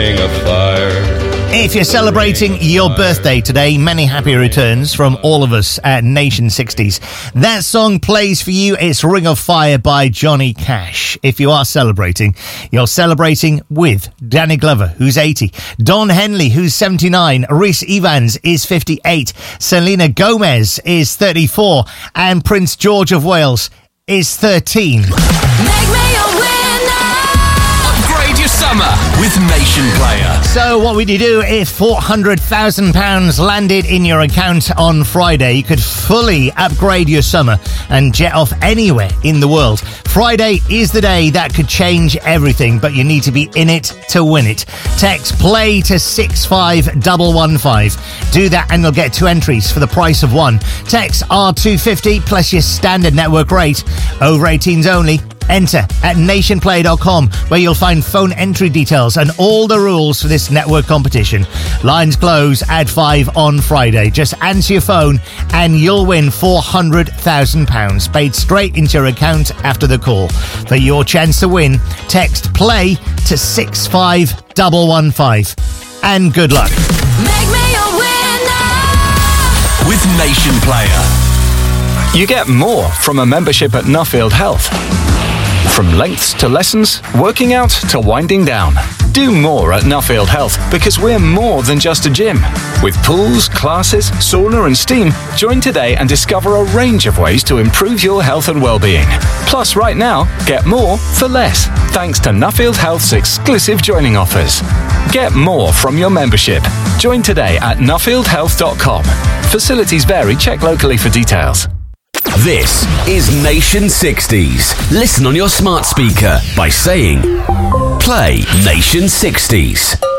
If you're celebrating your birthday today, many happy returns from all of us at Nation 60s. That song plays for you. It's Ring of Fire by Johnny Cash. If you are celebrating, you're celebrating with Danny Glover, who's 80, Don Henley, who's 79, Rhys Evans is 58, Selena Gomez is 34, and Prince George of Wales is 13. Summer with Nation Player. So what would you do if £400,000 landed in your account on Friday? You could fully upgrade your summer and jet off anywhere in the world. Friday is the day that could change everything, but you need to be in it to win it. Text play to 65115. Do that and you'll get 2 entries for the price of 1. Text R250 plus your standard network rate. Over 18s only. Enter at nationplay.com, where you'll find phone entry details and all the rules for this network competition. Lines close at 5 on Friday. Just answer your phone and you'll win £400,000 paid straight into your account after the call. For your chance to win, text play to 65115. And good luck. Make me a winner with Nation Player. You get more from a membership at Nuffield Health. From lengths to lessons, working out to winding down. Do more at Nuffield Health because we're more than just a gym. With pools, classes, sauna and steam, join today and discover a range of ways to improve your health and well-being. Plus, right now, get more for less, thanks to Nuffield Health's exclusive joining offers. Get more from your membership. Join today at nuffieldhealth.com. Facilities vary. Check locally for details. This is Nation 60s. Listen on your smart speaker by saying, play Nation 60s.